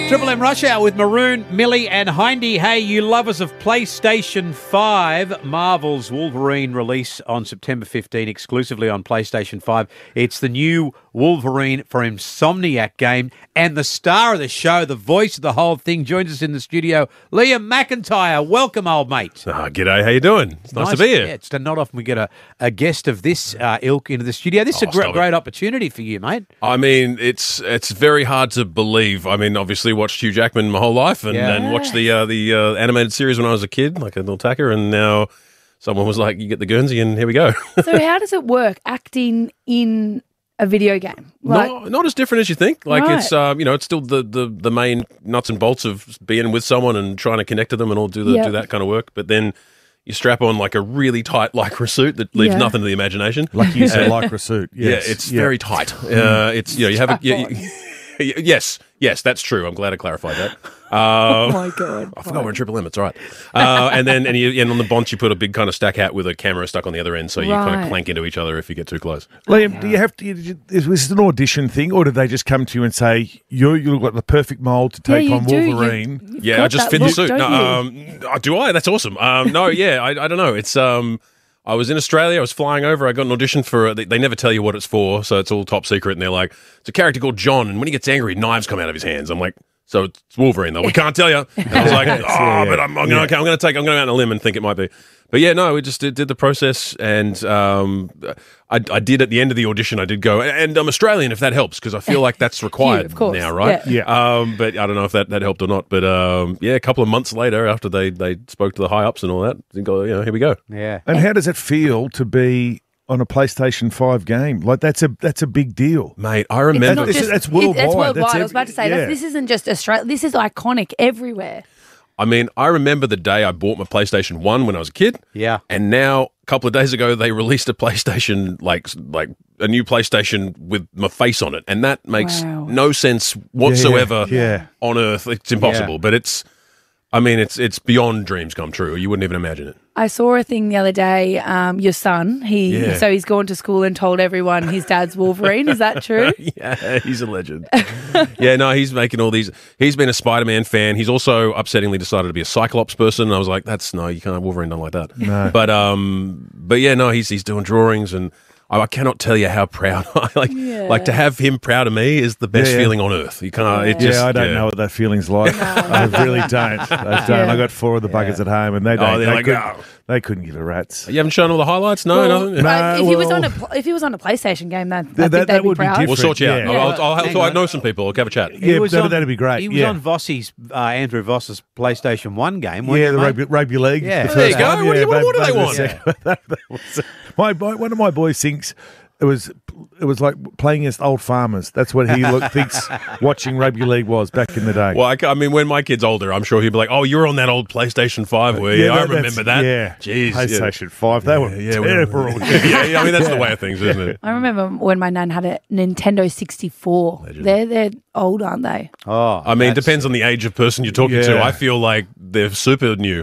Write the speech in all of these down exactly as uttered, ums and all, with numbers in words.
Triple M Rush Hour with Maroon, Millie and Hindy. Hey, you lovers of PlayStation five, Marvel's Wolverine release on September fifteenth exclusively on PlayStation five. It's the new Wolverine for Insomniac game, and the star of the show, the voice of the whole thing, joins us in the studio, Liam McIntyre. Welcome, old mate. Ah, g'day, how you doing? It's nice, nice to be here. Yeah, it's not often we get a, a guest of this uh, ilk into the studio. This is Oh, a great, stop it. great opportunity for you, mate. I mean, it's it's very hard to believe. I mean, obviously watched Hugh Jackman my whole life and, Yeah. and watched the uh, the uh, animated series when I was a kid, like a little tacker, and now someone was like, you get the Guernsey and here we go. So how does it work, acting in a video game? Like, not, not as different as you think. Like Right. it's um, you know, it's still the, the, the main nuts and bolts of being with someone and trying to connect to them and all do the Yep. do that kind of work. But then you strap on like a really tight lycra suit that leaves Yeah. nothing to the imagination. Like you said, And- lycra suit. Yes. Yeah, it's Yeah. very tight. Uh, it's you know you have a, Strap you, you- yes, yes, that's true. I'm glad I clarified that. oh Uh, my God. I forgot we're in Triple M. It's all right. Uh, and then and, you, and on the bonch you put a big kind of stack hat with a camera stuck on the other end, so you kind Right. of clank into each other if you get too close. Liam, do you have to? Is this an audition thing, or did they just come to you and say you you look like the perfect mold to take yeah, you on do. You- Wolverine? you've Yeah, got I just that fit look, the suit. don't No, you? um, oh, do I? That's awesome. Um, no, yeah, I, I don't know. It's um, I was in Australia. I was flying over. I got an audition for. They, they never tell you what it's for, so it's all top secret. And they're like, it's a character called John, and when he gets angry, knives come out of his hands. I'm like. So it's Wolverine, though. We can't tell you. And I was like, oh, yeah, yeah. but I'm, I'm going to I'm going to take, I'm going to go out on a limb and think it might be. But yeah, no, we just did, did the process, and um, I, I did at the end of the audition. I did go, and I'm Australian, if that helps, because I feel like that's required of course. now, right? Yeah. Yeah. Um, but I don't know if that, that helped or not. But um, yeah, a couple of months later, after they, they spoke to the high ups and all that, they go, you know, here we go. Yeah. And how does it feel to be on a PlayStation five game? Like that's a that's a big deal. Mate, I It's remember. not This is- just- that's it- worldwide. That's worldwide. That's I was about to say, every- that's, yeah. this isn't just Australia. This is iconic everywhere. I mean, I remember the day I bought my PlayStation one when I was a kid. Yeah. And now, a couple of days ago, they released a PlayStation, like like a new PlayStation with my face on it, and that makes Wow. no sense whatsoever yeah. on Earth. It's impossible, Yeah. but it's. I mean, it's it's beyond dreams come true. You wouldn't even imagine it. I saw a thing the other day. Um, your son, he Yeah. so he's gone to school and told everyone his dad's Wolverine. Is that true? Yeah, he's a legend. yeah, no, he's making all these. He's been a Spider-Man fan. He's also upsettingly decided to be a Cyclops person. And I was like, that's no, you can't Wolverine done like that. No. But um, but yeah, no, he's he's doing drawings, and I, I cannot tell you how proud I like. Yeah. Like to have him proud of me is the best Yeah, yeah. feeling on earth. You can't. It Yeah, just, I don't yeah. know what that feeling's like. I really don't. I don't. Yeah. I got four of the buggers at home, and they don't. Oh, they're they, like, couldn't, "Oh." they couldn't give a rat's. You haven't shown all the highlights? No, Well, nothing. No. uh, if he was well- on a pl- if he was on a PlayStation game, that, I That- think that they'd be would be proud. different. We'll sort you out. Yeah. I'll, I'll, I'll, Hang I'll, I on. know some people. I'll have a chat. Yeah, was that'd- on- that'd be great, He was yeah. on Vossi's, uh, Andrew Voss's PlayStation one game, wasn't Yeah, he, the mate? rugby, rugby league. Yeah. the There you first go. one. What do Yeah, you- what- what do they both- both want? the second- that was- my, my one of my boys thinks it was it was like playing against old farmers. That's what he look, thinks watching rugby league was back in the day. Well, I, ca- I mean, when my kid's older, I'm sure he'll be like, "Oh, you were on that old PlayStation Five, were you? Yeah, I that- remember that's- that. Yeah, Jeez, PlayStation Five. They were yeah, we- terrible. yeah, yeah, I mean, that's the way of things, isn't it? I remember when my nan had a Nintendo sixty-four. They're they're old, aren't they? Oh, I mean, it that's- depends on the age of person you're talking to. Yeah. I feel like they're super new.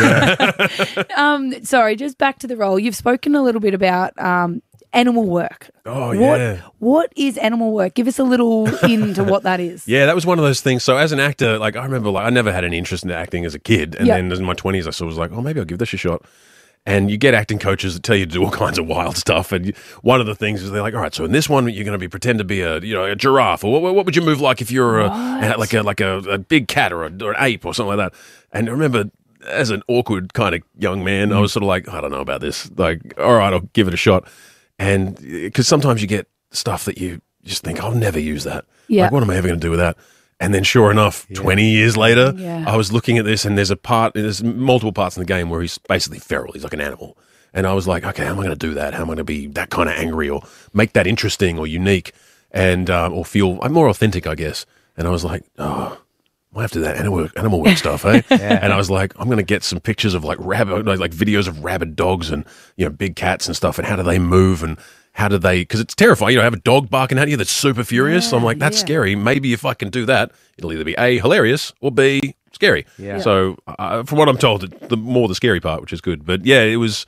Um, sorry, just back to the role. You've spoken a little bit about um, animal work. Oh, what, yeah. What is animal work? Give us a little into what that is. Yeah, that was one of those things. So as an actor, like I remember, like I never had any interest in acting as a kid, and Yep. then in my twenties, I sort of was like, "Oh, maybe I'll give this a shot." And you get acting coaches that tell you to do all kinds of wild stuff. And you, one of the things is they're like, "All right, so in this one, you're going to be pretend to be a you know a giraffe, or what, what would you move like if you're a, a- like a like a, a big cat or, a, or an ape or something like that?" And I remember, as an awkward kind of young man, I was sort of like, "I don't know about this. Like, all right, I'll give it a shot." And because sometimes you get stuff that you just think, "I'll never use that. Yeah. Like, what am I ever going to do with that?" And then, sure enough, twenty years later, Yeah. I was looking at this, and there's a part, there's multiple parts in the game where he's basically feral. He's like an animal. And I was like, okay, how am I going to do that? How am I going to be that kind of angry or make that interesting or unique and um, or feel I'm more authentic, I guess. And I was like, oh, I have to do that animal work, animal work stuff, eh? And I was like, I'm going to get some pictures of like rabid, like, like videos of rabid dogs and you know big cats and stuff, and how do they move and how do they? Because it's terrifying. You know, have a dog barking at you that's super furious. So I'm like, that's yeah. scary. Maybe if I can do that, it'll either be A, hilarious, or B, scary. Yeah. So uh, from what I'm told, the more the scary part, which is good. But yeah, it was.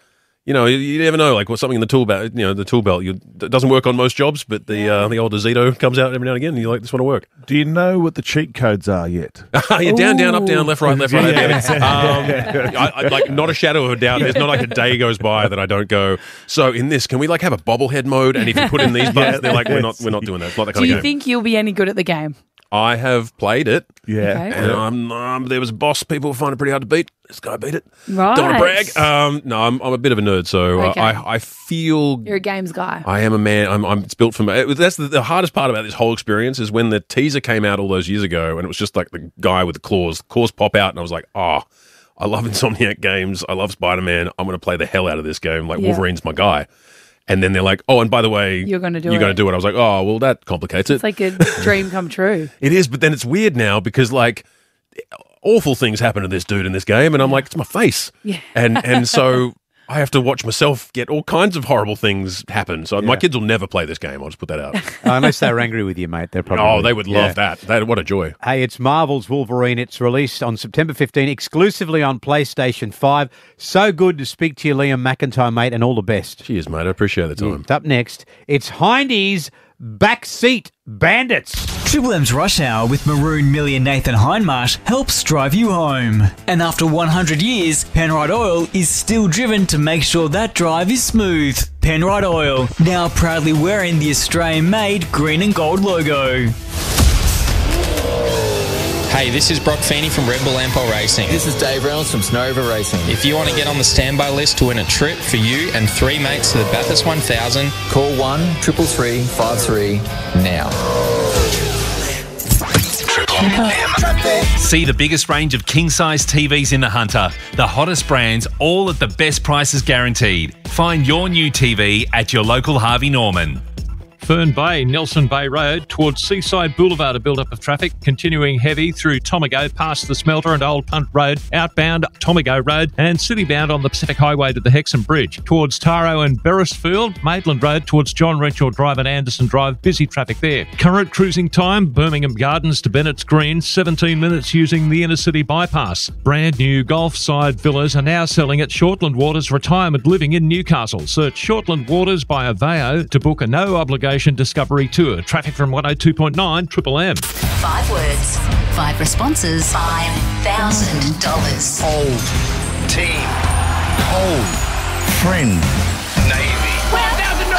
you know, you, you never know, like, what's something in the tool belt, you know, the tool belt, you, it doesn't work on most jobs, but the uh, the old Zito comes out every now and again, and you're like, this one will work. Do you know what the cheat codes are yet? yeah, down, down, up, down, left, right, left, right. Yeah. um, I, I, like, not a shadow of a doubt. There's not like a day goes by that I don't go, so in this, can we like have a bobblehead mode? And if you put in these buttons, they're like, we're not, we're not doing that. It's not that kind Do you of game. think you'll be any good at the game? I have played it. Yeah. Okay. And um, um, there was a boss people find it pretty hard to beat. This guy beat it. Right. Don't want to brag. Um, no, I'm, I'm a bit of a nerd, so uh, Okay. I, I feel You're a games guy. I am a man. I'm, I'm it's built for me. It was, that's the, the hardest part about this whole experience is when the teaser came out all those years ago, and it was just like the guy with the claws. The claws pop out, and I was like, oh, I love Insomniac games. I love Spider-Man. I'm going to play the hell out of this game. Like Yeah. Wolverine's my guy. And then they're like, oh, and by the way, You're gonna do You're going it. to do it. I was like, oh, well, that complicates it. It's like a dream come true. It is, but then it's weird now because like awful things happen to this dude in this game, and I'm like, it's my face. Yeah. And and so I have to watch myself get all kinds of horrible things happen. So my kids will never play this game. I'll just put that out. Uh, unless they're angry with you, mate. They're probably. Oh, they would love yeah. that. That what a joy. Hey, it's Marvel's Wolverine. It's released on September fifteenth, exclusively on PlayStation five. So good to speak to you, Liam McIntyre, mate, and all the best. Cheers, mate. I appreciate the time. Up next, it's Hindy's Backseat Bandits. Triple M's Rush Hour with Maroon, Millie and Nathan Hindmarsh helps drive you home. And after one hundred years, Penrite Oil is still driven to make sure that drive is smooth. Penrite Oil, now proudly wearing the Australian-made green and gold logo. Hey, this is Brock Feeney from Red Bull Ampol Racing. This is Dave Reynolds from Snowver Racing. If you want to get on the standby list to win a trip for you and three mates to the Bathurst one thousand, Call one triple three five three now. See the biggest range of king-size T Vs in the Hunter. The hottest brands, all at the best prices guaranteed. Find your new T V at your local Harvey Norman. Fern Bay, Nelson Bay Road towards Seaside Boulevard, a build-up of traffic, continuing heavy through Tomago past the Smelter and Old Punt Road, outbound Tomago Road, and city-bound on the Pacific Highway to the Hexham Bridge. Towards Taro and Beresfield, Maitland Road towards John Renshaw Drive and Anderson Drive, busy traffic there. Current cruising time, Birmingham Gardens to Bennett's Green, seventeen minutes using the inner city bypass. Brand new Gulfside villas are now selling at Shortland Waters Retirement Living in Newcastle. Search Shortland Waters by Aveo to book a no-obligation discovery tour. Traffic from one oh two point nine Triple M. Five words, five responses, five thousand dollars. Old team, home, friend, Navy. five thousand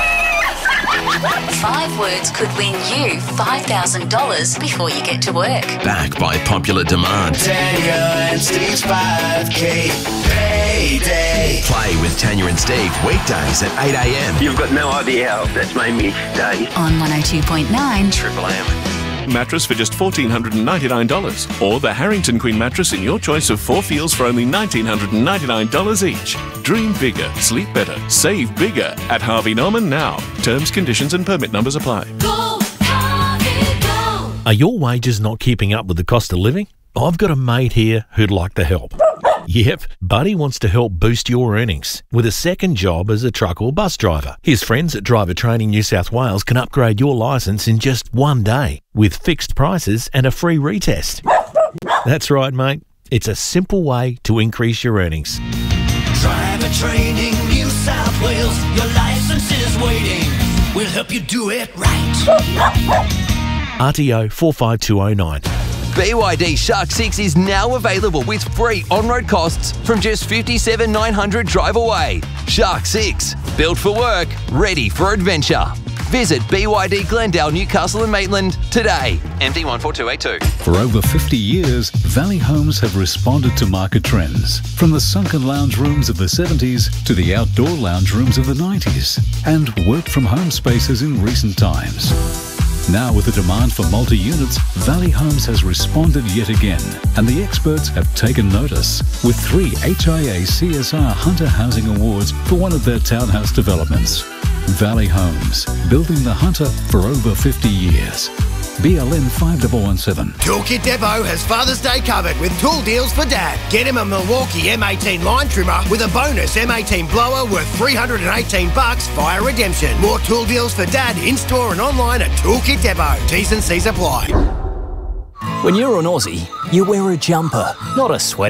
dollars. Five words could win you five thousand dollars before you get to work. Back by popular demand. Tanya and Steve's five K payday. Play with Tanya and Steve weekdays at eight a.m. You've got no idea how that's made me stay. On one oh two point nine Triple M. Mattress for just one thousand four hundred ninety-nine dollars. Or the Harrington Queen mattress in your choice of four feels for only one thousand nine hundred ninety-nine dollars each. Dream bigger, sleep better, save bigger at Harvey Norman now. Terms, conditions and permit numbers apply. Go, Harvey, go. Are your wages not keeping up with the cost of living? I've got a mate here who'd like to help. Yep, Buddy wants to help boost your earnings with a second job as a truck or bus driver. His friends at Driver Training New South Wales can upgrade your licence in just one day with fixed prices and a free retest. That's right, mate. It's a simple way to increase your earnings. Driver Training New South Wales. Your license is waiting. We'll help you do it right. R T O four five two oh nine. B Y D Shark six is now available with free on-road costs from just fifty-seven thousand nine hundred drive away. Shark six, built for work, ready for adventure. Visit B Y D Glendale, Newcastle and Maitland today. M D one four two eight two. For over fifty years, Valley Homes have responded to market trends, from the sunken lounge rooms of the seventies to the outdoor lounge rooms of the nineties, and work-from-home spaces in recent times. Now with the demand for multi-units, Valley Homes has responded yet again, and the experts have taken notice with three H I A C S R Hunter Housing Awards for one of their townhouse developments. Valley Homes, building the Hunter for over fifty years. B L N five one one seven. Toolkit Depot has Father's Day covered with tool deals for Dad. Get him a Milwaukee M eighteen line trimmer with a bonus M eighteen blower worth three hundred eighteen bucks via redemption. More tool deals for Dad in-store and online at Toolkit Depot. T's and C's apply. When you're an Aussie, you wear a jumper, not a sweater.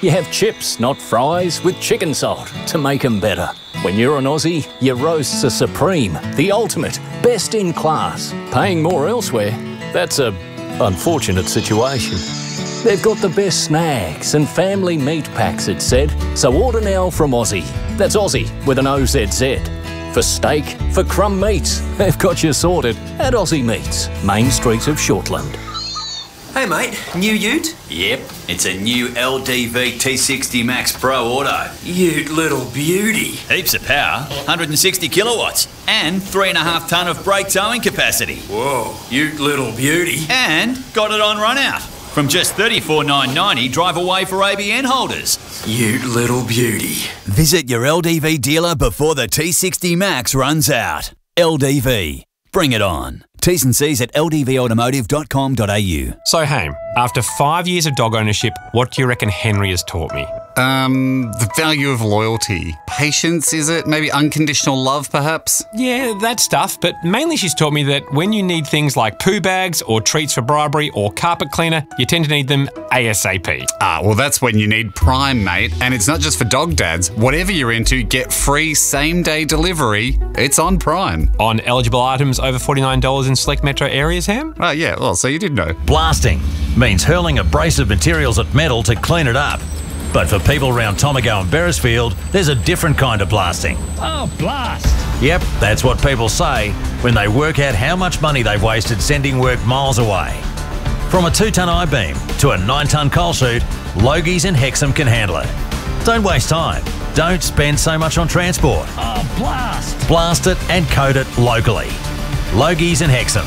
You have chips, not fries, with chicken salt to make 'em better. When you're an Aussie, your roasts are supreme, the ultimate, best in class. Paying more elsewhere, that's a unfortunate situation. They've got the best snacks and family meat packs, it said. So order now from Aussie. That's Aussie with an O Z Z. For steak, for crumb meats, they've got you sorted at Aussie Meats, Main Street of Shortland. Hey mate, new ute? Yep, it's a new L D V T sixty Max Pro Auto. Ute little beauty. Heaps of power, one hundred sixty kilowatts, and three and a half tonne of brake towing capacity. Whoa, ute little beauty. And got it on run out. From just thirty-four thousand nine hundred ninety, drive away for A B N holders. Ute little beauty. Visit your L D V dealer before the T sixty Max runs out. L D V. Bring it on. T's and C's at l d v automotive dot com dot a u. So, Haim, after five years of dog ownership, what do you reckon Henry has taught me? Um, the value of loyalty. Patience, is it? Maybe unconditional love, perhaps? Yeah, that stuff, but mainly she's taught me that when you need things like poo bags or treats for bribery or carpet cleaner, you tend to need them ASAP. Ah, well, that's when you need Prime, mate. And it's not just for dog dads. Whatever you're into, get free same-day delivery. It's on Prime. On eligible items over forty-nine dollars in select metro areas, Ham? Oh, yeah, well, so you did know. Blasting means hurling abrasive materials at metal to clean it up. But for people around Tomago and Beresfield, there's a different kind of blasting. Oh, blast! Yep, that's what people say when they work out how much money they've wasted sending work miles away. From a two-tonne I-beam to a nine-tonne coal chute, Logies and Hexham can handle it. Don't waste time. Don't spend so much on transport. Oh, blast! Blast it and coat it locally. Logies and Hexham.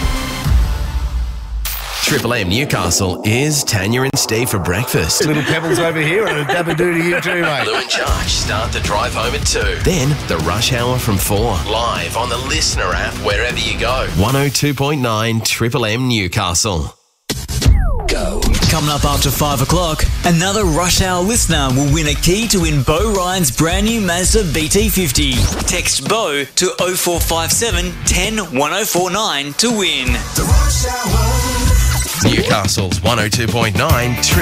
Triple M Newcastle is Tanya and Steve for breakfast. Little pebbles over here and a dabba do to you too, mate. Lou and Charge start the drive home at two. Then the rush hour from four. Live on the Listener app wherever you go. one oh two point nine Triple M Newcastle. Go. Coming up after five o'clock, another Rush Hour listener will win a key to win Bo Ryan's brand new Mazda B T fifty. Text Bo to oh four five seven, one oh, one oh four nine to win. Newcastle's one oh two point nine Triple